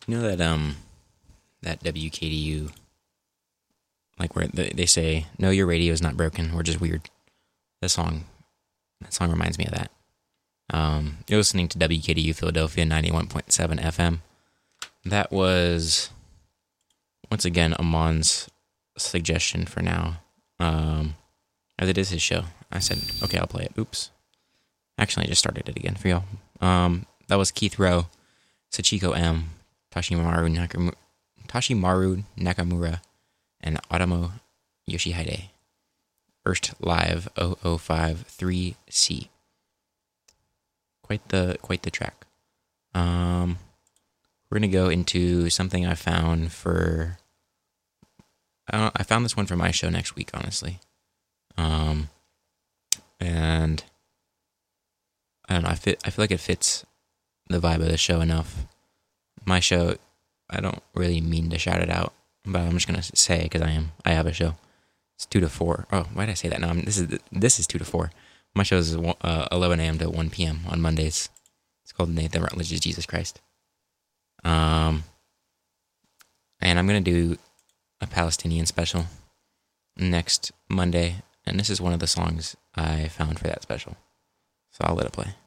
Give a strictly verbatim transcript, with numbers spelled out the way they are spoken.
You know that um that W K D U, like where they they say, "No, your radio is not broken. We're just weird." That song, that song reminds me of that. Um, you're listening to W K D U Philadelphia ninety-one point seven F M. That was once again Amon's suggestion for now. Um, as it is his show, I said, "Okay, I'll play it." Oops, actually, I just started it again for y'all. Um, that was Keith Rowe, Sachiko M, Tashimaru Nakamura, Tashimaru Nakamura, and Adamo Yoshihide. First Live oh oh five three C. Quite the quite the track. Um, we're gonna go into something I found for. I don't, I found this one for my show next week, honestly. Um, and I don't know. I fit. I feel like it fits the vibe of the show enough. My show, I don't really mean to shout it out, but I'm just gonna say because I am. I have a show. It's two to four. Oh, why did I say that? No, I'm, this is this is two to four. My show is uh, eleven a.m. to one p.m. on Mondays. It's called Nathan Rutledge's Jesus Christ. Um, and I'm gonna do a Palestinian special next Monday, and this is one of the songs I found for that special. So I'll let it play.